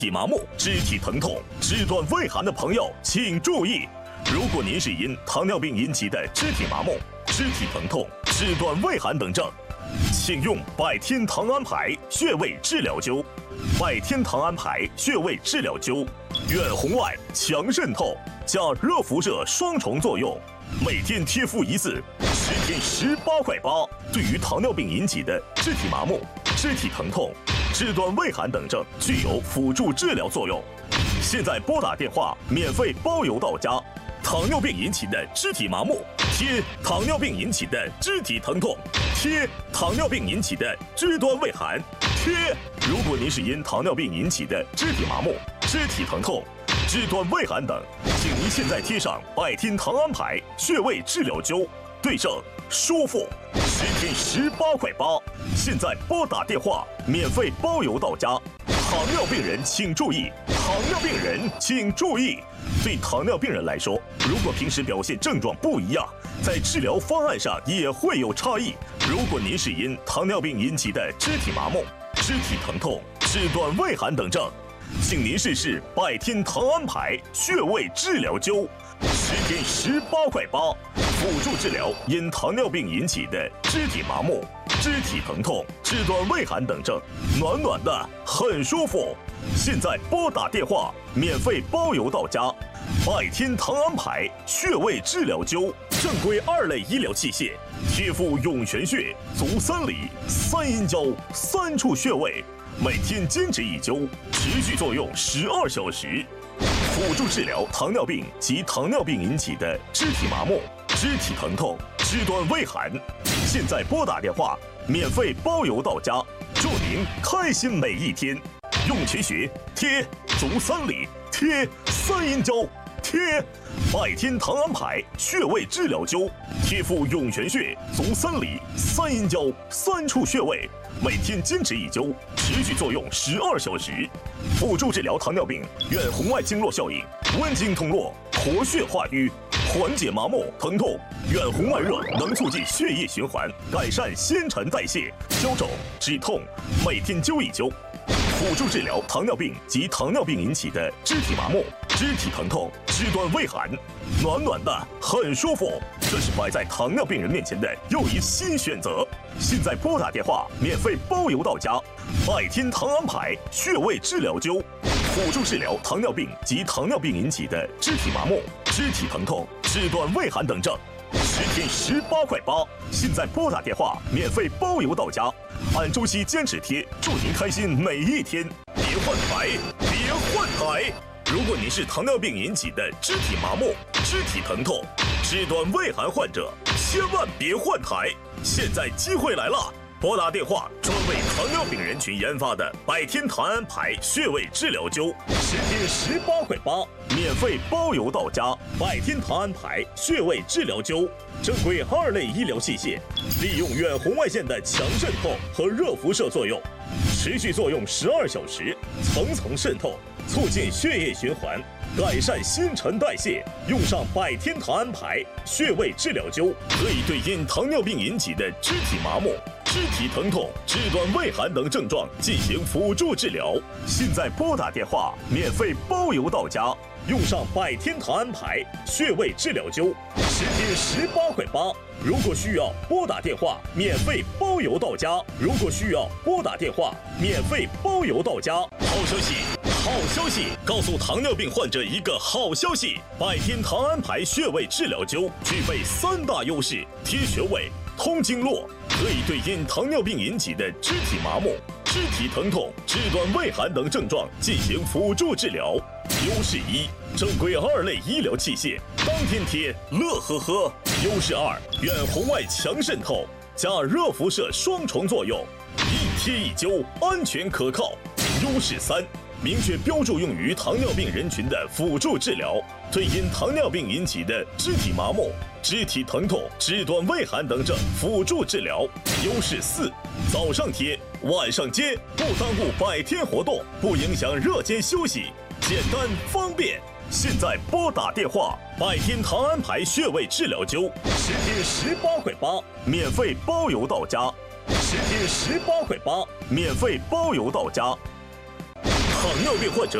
体麻木、肢体疼痛、肢端畏寒的朋友请注意，如果您是因糖尿病引起的肢体麻木、肢体疼痛、肢端畏寒等症，请用百天糖安牌穴位治疗灸。百天糖安牌穴位治疗灸，远红外、强渗透加热辐射双重作用，每天贴敷一次，10天18块8。对于糖尿病引起的肢体麻木、肢体疼痛、肢端畏寒等症，具有辅助治疗作用。现在拨打电话，免费包邮到家。糖尿病引起的肢体麻木，贴糖尿病引起的肢体疼痛，贴糖尿病引起的肢端畏寒，贴。如果您是因糖尿病引起的肢体麻木、肢体疼痛、肢端畏寒等，请您现在贴上百天糖安牌穴位治疗灸，对症舒服，10天18块8。现在拨打电话，免费包邮到家。糖尿病人请注意，糖尿病人请注意。对糖尿病人来说，如果平时表现症状不一样，在治疗方案上也会有差异。如果您是因糖尿病引起的肢体麻木、肢体疼痛、肢端畏寒等症，请您试试百天糖安牌穴位治疗灸，10天18块8，辅助治疗因糖尿病引起的肢体麻木、肢体疼痛、肢端畏寒等症，暖暖的，很舒服。现在拨打电话，免费包邮到家。百天糖安牌穴位治疗灸，正规2类医疗器械，贴敷涌泉穴、足三里、三阴交3处穴位，每天坚持1灸，持续作用12小时，辅助治疗糖尿病及糖尿病引起的肢体麻木、肢体疼痛、肢端畏寒。现在拨打电话，免费包邮到家，祝您开心每一天。涌泉穴贴，足三里贴，三阴交贴，百天糖安牌穴位治疗灸，贴敷涌泉穴、足三里、三阴交3处穴位，每天坚持1灸，持续作用12小时，辅助治疗糖尿病远红外经络效应，温经通络，活血化瘀，缓解麻木疼痛。远红外热能促进血液循环，改善新陈代谢，消肿止痛，每天灸1灸。辅助治疗糖尿病及糖尿病引起的肢体麻木、肢体疼痛、肢端畏寒，暖暖的，很舒服。这是摆在糖尿病人面前的又一新选择。现在拨打电话，免费包邮到家。百天糖安牌穴位治疗灸，辅助治疗糖尿病及糖尿病引起的肢体麻木、肢体疼痛、肢端畏寒等症。10天18块8，现在拨打电话，免费包邮到家。按周期坚持贴，祝您开心每一天。别换台，别换台！如果您是糖尿病引起的肢体麻木、肢体疼痛、肢端畏寒患者，千万别换台！现在机会来了，拨打电话，专为糖尿病人群研发的百天糖安牌穴位治疗灸，10天18块8，免费包邮到家。百天糖安牌穴位治疗灸，正规2类医疗器械，利用远红外线的强渗透和热辐射作用，持续作用12小时，层层渗透，促进血液循环，改善新陈代谢。用上百天糖安牌穴位治疗灸，可以对因糖尿病引起的肢体麻木、肢体疼痛、肢端畏寒等症状进行辅助治疗。现在拨打电话，免费包邮到家。用上百天糖安牌穴位治疗灸，10天18块8。如果需要拨打电话，免费包邮到家。如果需要拨打电话，免费包邮到家。好消息！好消息！告诉糖尿病患者一个好消息：百天糖安牌穴位治疗灸具备3大优势：贴穴位、通经络，可以对因糖尿病引起的肢体麻木、肢体疼痛、肢端畏寒等症状进行辅助治疗。优势1，正规2类医疗器械，当天贴，乐呵呵。优势2，远红外强渗透加热辐射双重作用，一贴一灸，安全可靠。优势3，明确标注用于糖尿病人群的辅助治疗，对因糖尿病引起的肢体麻木、肢体疼痛、肢端畏寒等症辅助治疗。优势4，早上贴，晚上接，不耽误百天活动，不影响热间休息，简单方便。现在拨打电话，百天糖安牌穴位治疗灸，10天18块8，免费包邮到家。10天18块8，免费包邮到家。 糖尿病患者